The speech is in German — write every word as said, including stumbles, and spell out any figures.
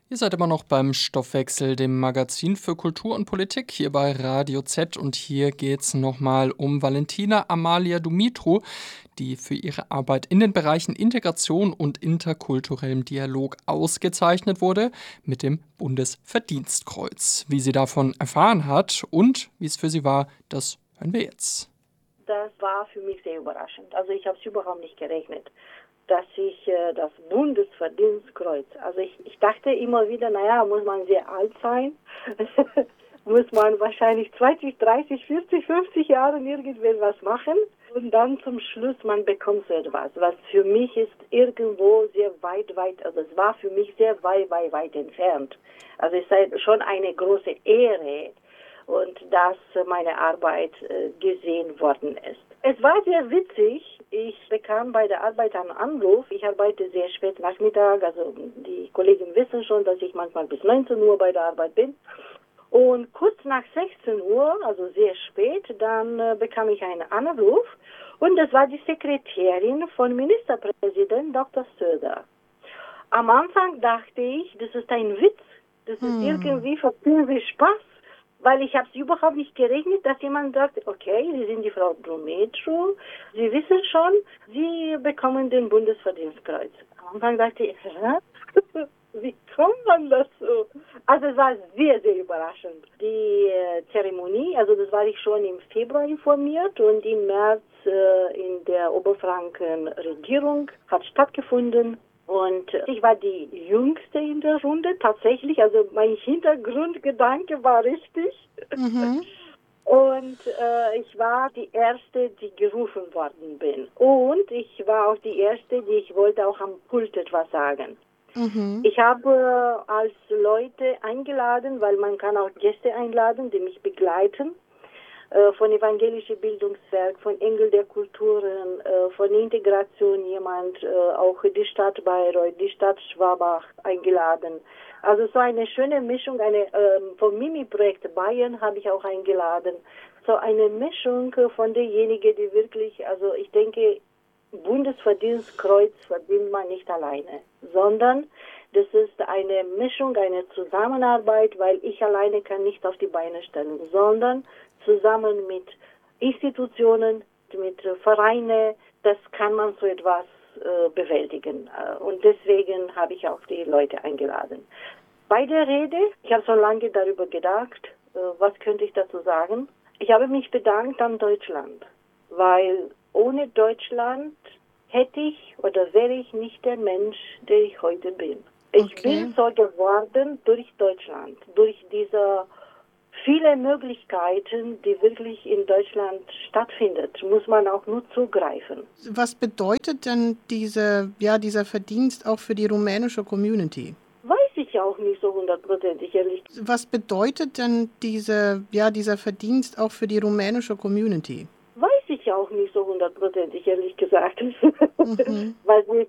Ihr seid immer noch beim Stoffwechsel, dem Magazin für Kultur und Politik hier bei Radio Z. Und hier geht's nochmal um Valentina Amalia Dumitru, die für ihre Arbeit in den Bereichen Integration und interkulturellem Dialog ausgezeichnet wurde mit dem Bundesverdienstkreuz. Wie sie davon erfahren hat und wie es für sie war, das hören wir jetzt. Das war für mich sehr überraschend. Also ich habe es überhaupt nicht gerechnet, dass ich äh, das Bundesverdienstkreuz, also ich, ich dachte immer wieder, naja, muss man sehr alt sein, muss man wahrscheinlich zwanzig, dreißig, vierzig, fünfzig Jahre irgendwas machen und dann zum Schluss man bekommt so etwas, was für mich ist irgendwo sehr weit, weit, also es war für mich sehr weit, weit, weit entfernt. Also es ist schon eine große Ehre und dass meine Arbeit äh, gesehen worden ist. Es war sehr witzig. Ich bekam bei der Arbeit einen Anruf. Ich arbeite sehr spät Nachmittag, also die Kollegen wissen schon, dass ich manchmal bis neunzehn Uhr bei der Arbeit bin. Und kurz nach sechzehn Uhr, also sehr spät, dann äh, bekam ich einen Anruf und das war die Sekretärin von Ministerpräsident Doktor Söder. Am Anfang dachte ich, das ist ein Witz, das ist hm. irgendwie verpönt Spaß. Weil ich habe es überhaupt nicht gerechnet, dass jemand sagt, okay, Sie sind die Frau Dumitru, Sie wissen schon, Sie bekommen den Bundesverdienstkreuz. Am Anfang dachte ich, hä? Wie kommt man das so? Also es war sehr, sehr überraschend. Die äh, Zeremonie, also das war ich schon im Februar informiert und im März äh, in der Oberfranken-Regierung hat stattgefunden. Und ich war die Jüngste in der Runde, tatsächlich. Also mein Hintergrundgedanke war richtig. Mhm. Und äh, ich war die Erste, die gerufen worden bin. Und ich war auch die Erste, die ich wollte auch am Pult etwas sagen. Mhm. Ich habe als Leute eingeladen, weil man kann auch Gäste einladen, die mich begleiten. Von Evangelische Bildungswerk, von Engel der Kulturen, von Integration jemand, auch die Stadt Bayreuth, die Stadt Schwabach eingeladen. Also so eine schöne Mischung, eine vom Mimi-Projekt Bayern habe ich auch eingeladen. So eine Mischung von derjenigen, die wirklich, also ich denke, Bundesverdienstkreuz verdient man nicht alleine, sondern das ist eine Mischung, eine Zusammenarbeit, weil ich alleine kann nicht auf die Beine stellen, sondern zusammen mit Institutionen, mit Vereinen, das kann man so etwas äh, bewältigen. Und deswegen habe ich auch die Leute eingeladen. Bei der Rede, ich habe so lange darüber gedacht, äh, was könnte ich dazu sagen? Ich habe mich bedankt an Deutschland, weil ohne Deutschland hätte ich oder wäre ich nicht der Mensch, der ich heute bin. Ich okay. bin so geworden durch Deutschland, durch diese viele Möglichkeiten, die wirklich in Deutschland stattfinden, muss man auch nur zugreifen. Was bedeutet denn diese, ja, dieser Verdienst auch für die rumänische Community? Weiß ich auch nicht so hundertprozentig, ehrlich. Was bedeutet denn diese, ja, dieser Verdienst auch für die rumänische Community? Weiß ich auch nicht so hundertprozentig, ehrlich gesagt. Mhm. Weil sie